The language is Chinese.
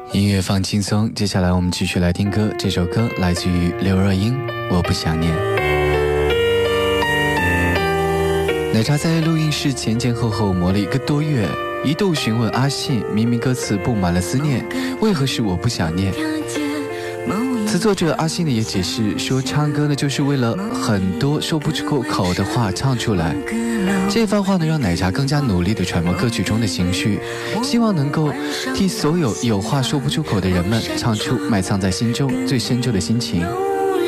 音乐放轻松，接下来我们继续来听歌。这首歌来自于刘若英，我不想念。奶茶在录音室前后磨了1个多月，一度询问阿信，明明歌词布满了思念，为何是我不想念？词作者阿信呢也解释说，唱歌呢就是为了很多说不出口的话唱出来。这番话呢让奶茶更加努力地揣摩歌曲中的情绪，希望能够替所有有话说不出口的人们唱出埋藏在心中最深处的心情。